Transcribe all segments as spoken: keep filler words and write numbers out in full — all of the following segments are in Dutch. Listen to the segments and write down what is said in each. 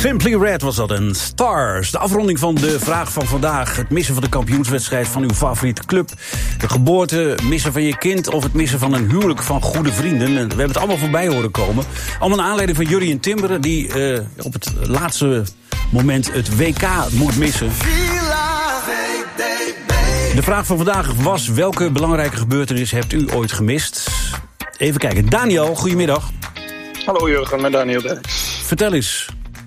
Simply Red was dat, en Stars. De afronding van de vraag van vandaag. Het missen van de kampioenswedstrijd van uw favoriete club. De geboorte, missen van je kind of het missen van een huwelijk van goede vrienden. We hebben het allemaal voorbij horen komen. Allemaal naar aanleiding van Jurrien Timberen, die uh, op het laatste moment het W K moet missen. De vraag van vandaag was: welke belangrijke gebeurtenis hebt u ooit gemist? Even kijken. Daniel, goedemiddag. Hallo Jurgen, met Daniel Derks. Vertel eens.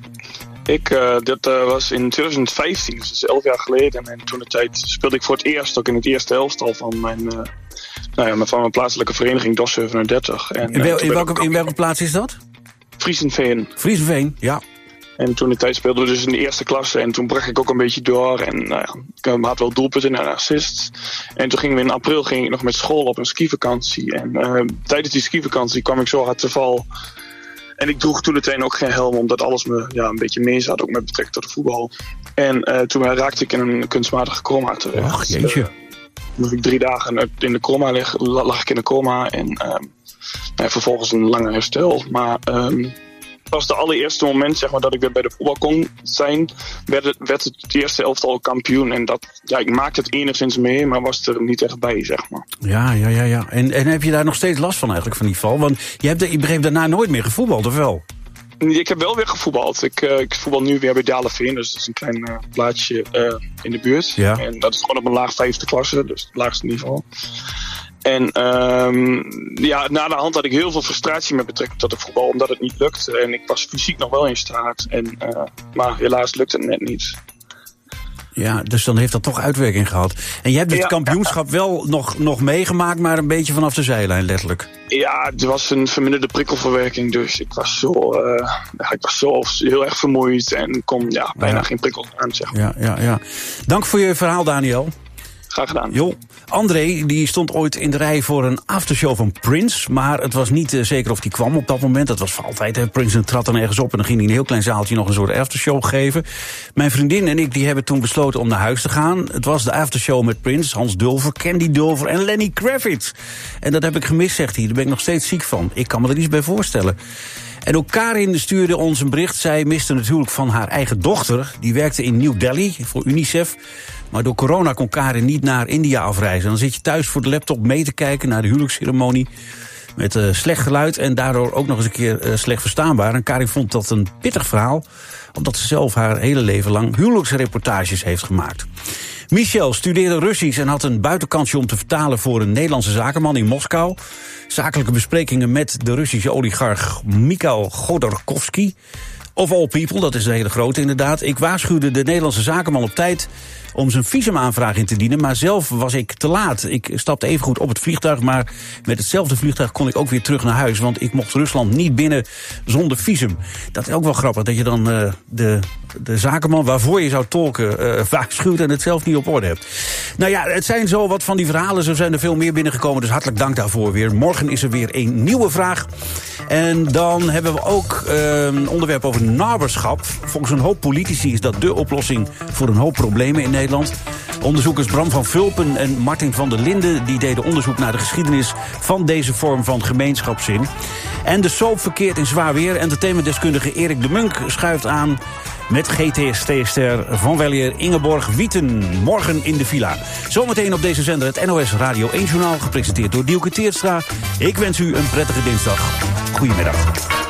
Ik, uh, dit uh, was in twintig vijftien, dus elf jaar geleden. En toen de tijd speelde ik voor het eerst ook in het eerste elftal van mijn, uh, nou ja, van mijn plaatselijke vereniging D O S zevenendertig. En, in, wel, uh, in, welke, in welke plaats is dat? Friesenveen. Friesenveen, ja. En toen de tijd speelden we dus in de eerste klasse. En toen brak ik ook een beetje door. En nou ja, ik had wel doelpunten en assists. En toen gingen we in april ging ik nog met school op een skivakantie. En uh, tijdens die skivakantie kwam ik zo hard te val. En ik droeg toen meteen ook geen helm, omdat alles me ja, een beetje mee zat, ook met betrekking tot de voetbal. En uh, toen raakte ik in een kunstmatige coma terecht. Ach, jeetje. Uh, moest ik drie dagen in de coma liggen, lag ik in de coma. En uh, nou, vervolgens een lange herstel. Maar um, het was het allereerste moment zeg maar, dat ik weer bij de voetbal kon zijn. Werd het, werd het eerste elftal kampioen. En dat, ja, ik maakte het enigszins mee, maar was er niet echt bij, zeg maar. Ja, ja, ja. ja. En, en heb je daar nog steeds last van eigenlijk, van die val? Want je hebt, ik begreep daarna nooit meer gevoetbald, of wel? Ik heb wel weer gevoetbald. Ik, uh, ik voetbal nu weer bij Daleveen, dus dat is een klein uh, plaatsje uh, in de buurt. Ja. En dat is gewoon op een laag vijfde klasse, dus het laagste niveau. En um, ja, na de hand had ik heel veel frustratie met betrekking tot de voetbal, omdat het niet lukte. En ik was fysiek nog wel in staat, en, uh, maar helaas lukte het net niet. Ja, dus dan heeft dat toch uitwerking gehad. En je hebt het ja, kampioenschap wel nog, nog meegemaakt, maar een beetje vanaf de zijlijn, letterlijk. Ja, het was een verminderde prikkelverwerking, dus ik was zo, uh, ja, ik was zo heel erg vermoeid en kon ja, bijna ja. geen prikkel aan, zeg maar. Ja, ja, ja. Dank voor je verhaal, Daniel. Graag gedaan. Jo, André die stond ooit in de rij voor een aftershow van Prince, maar het was niet uh, zeker of die kwam op dat moment. Dat was voor altijd, hè. Prince trad dan ergens op en dan ging hij in een heel klein zaaltje nog een soort aftershow geven. Mijn vriendin en ik die hebben toen besloten om naar huis te gaan. Het was de aftershow met Prince, Hans Dulfer, Candy Dulfer en Lenny Kravitz. En dat heb ik gemist, zegt hij. Daar ben ik nog steeds ziek van. Ik kan me er iets bij voorstellen. En ook Karin stuurde ons een bericht. Zij miste natuurlijk van haar eigen dochter. Die werkte in New Delhi voor UNICEF. Maar door corona kon Karin niet naar India afreizen. Dan zit je thuis voor de laptop mee te kijken naar de huwelijksceremonie. Met uh, slecht geluid en daardoor ook nog eens een keer uh, slecht verstaanbaar. En Karin vond dat een pittig verhaal, omdat ze zelf haar hele leven lang huwelijksreportages heeft gemaakt. Michel studeerde Russisch en had een buitenkansje om te vertalen voor een Nederlandse zakenman in Moskou. Zakelijke besprekingen met de Russische oligarch Mikhail Godorkovsky. Of all people, dat is de hele grote inderdaad. Ik waarschuwde de Nederlandse zakenman op tijd om zijn visumaanvraag in te dienen, maar zelf was ik te laat. Ik stapte even goed op het vliegtuig, maar met hetzelfde vliegtuig kon ik ook weer terug naar huis, want ik mocht Rusland niet binnen zonder visum. Dat is ook wel grappig, dat je dan uh, de, de zakenman waarvoor je zou tolken uh, waarschuwt en het zelf niet op orde hebt. Nou ja, het zijn zo wat van die verhalen, zo zijn er veel meer binnengekomen, dus hartelijk dank daarvoor weer. Morgen is er weer een nieuwe vraag. En dan hebben we ook uh, een onderwerp over naberschap. Volgens een hoop politici is dat dé oplossing voor een hoop problemen in Nederland. Onderzoekers Bram van Vulpen en Martin van der Linden die deden onderzoek naar de geschiedenis van deze vorm van gemeenschapszin. En de soap verkeert in zwaar weer. Entertainmentdeskundige Erik de Munk schuift aan met G T S-ster van weleer Ingeborg Wieten. Morgen in de villa. Zometeen op deze zender het N O S Radio één Journaal, gepresenteerd door Dielke Teertstra. Ik wens u een prettige dinsdag. Goedemiddag.